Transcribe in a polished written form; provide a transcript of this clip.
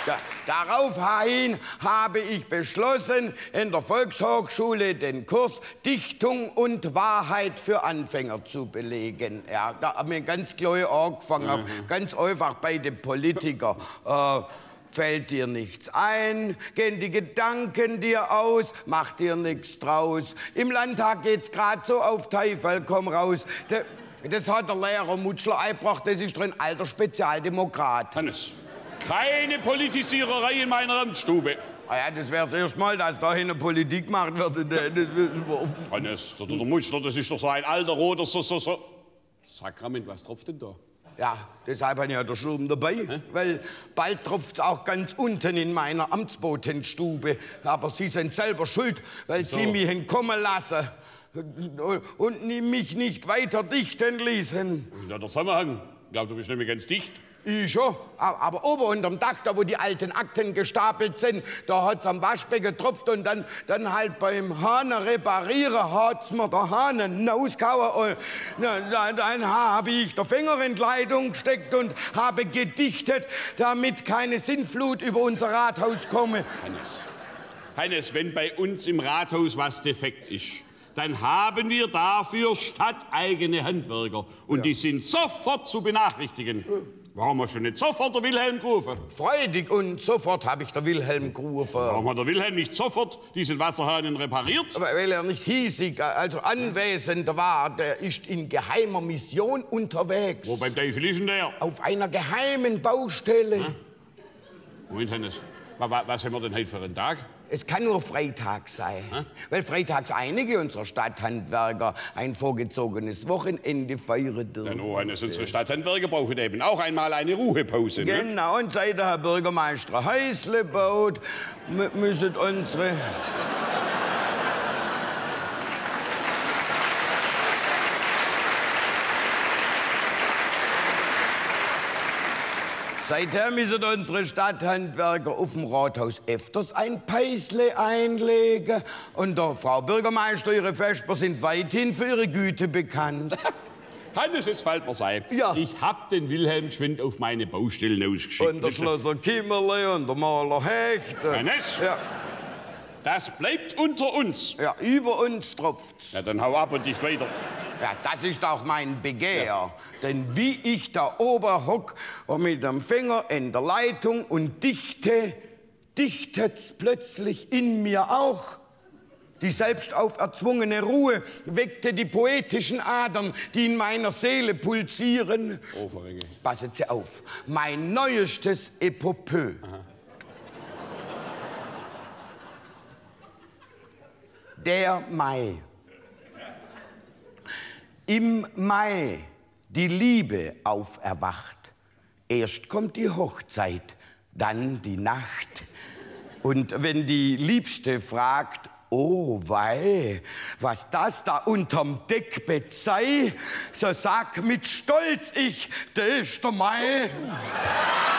Ja, daraufhin habe ich beschlossen, in der Volkshochschule den Kurs Dichtung und Wahrheit für Anfänger zu belegen. Ja, da haben wir ganz klar angefangen, ganz einfach bei den Politikern. Fällt dir nichts ein, gehen die Gedanken dir aus, mach dir nichts draus. Im Landtag geht's grad so auf Teufel komm raus. Das hat der Lehrer Mutschler eingebracht, das ist drin alter Spezialdemokrat. Hannes, keine Politisiererei in meiner Amtsstube. Ah ja, das wäre das erste Mal, dass da eine Politik gemacht wird. Hannes, der Mutschler, das ist doch so ein alter roter Sakrament, was tropft denn da? Ja, deshalb habe ich ja den Schirm dabei, weil bald tropft's auch ganz unten in meiner Amtsbotenstube. Aber Sie sind selber schuld, weil Sie mich hinkommen lassen und mich nicht weiter dichten ließen. Ja, der Zusammenhang. Ich glaube, du bist nämlich ganz dicht. Ich schon, aber oben unterm Dach, da wo die alten Akten gestapelt sind, da hat's am Waschbecken getropft und dann halt beim Hahn reparieren hat's mir der Hahn rausgehauen. Und dann habe ich der Finger in die Leitung gesteckt und habe gedichtet, damit keine Sintflut über unser Rathaus komme. Hannes, wenn bei uns im Rathaus was defekt ist, dann haben wir dafür stadteigene Handwerker. Und die sind sofort zu benachrichtigen. Warum hast du nicht sofort der Wilhelm gerufen? Freudig und sofort habe ich der Wilhelm gerufen. Warum hat der Wilhelm nicht sofort diesen Wasserhahn repariert? Weil er nicht hiesig, also anwesend war. Der ist in geheimer Mission unterwegs. Wo beim Teufel ist denn der? Auf einer geheimen Baustelle. Moment, Hannes, was haben wir denn heute für einen Tag? Es kann nur Freitag sein, weil freitags einige unserer Stadthandwerker ein vorgezogenes Wochenende feiern dürfen. Ja, no, Hannes, unsere Stadthandwerker brauchen eben auch einmal eine Ruhepause. Genau, und seit der Herr Bürgermeister Häusle baut, müssen unsere... Seither müssen unsere Stadthandwerker auf dem Rathaus öfters ein Päisle einlegen. Und der Frau Bürgermeister, ihre Vesper sind weithin für ihre Güte bekannt. Hannes, es fällt mir sein. Ja. Ich hab den Wilhelm geschwind auf meine Baustellen ausgeschickt. Und der Schlosser Kimmerle und der Maler Hecht. Hannes? Ja. Das bleibt unter uns. Ja, über uns tropft's. Ja, dann hau ab und dicht weiter. Ja, das ist auch mein Begehr. Ja. Denn wie ich da oben hock und mit dem Finger in der Leitung und dichtet's plötzlich in mir auch. Die selbst auferzwungene Ruhe weckte die poetischen Adern, die in meiner Seele pulsieren. Ohrfeige. Passen Sie auf, mein neuestes Epopö. Der Mai. Im Mai die Liebe auferwacht. Erst kommt die Hochzeit, dann die Nacht. Und wenn die Liebste fragt, oh wei, was das da unterm Deckbett sei, so sag mit Stolz ich, das ist der Mai.